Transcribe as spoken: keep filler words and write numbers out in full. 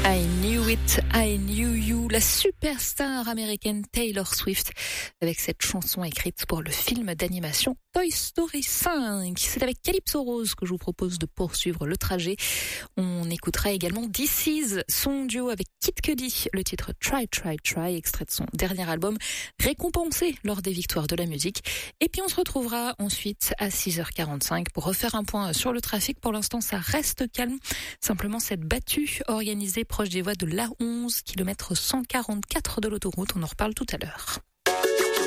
I knew it, I knew you, la superstar américaine Taylor Swift, avec cette chanson écrite pour le film d'animation Toy Story cinq. C'est avec Calypso Rose que je vous propose de poursuivre le trajet. On écoutera également This Is, son duo avec Kid Cudi, le titre Try, Try, Try, extrait de son dernier album, récompensé lors des victoires de la musique. Et puis on se retrouvera ensuite à six heures quarante-cinq pour refaire un point sur le trafic. Pour l'instant, ça reste calme. Simplement cette battue organisée proche des voies de l'A onze, kilomètre cent quarante-quatre de l'autoroute. On en reparle tout à l'heure.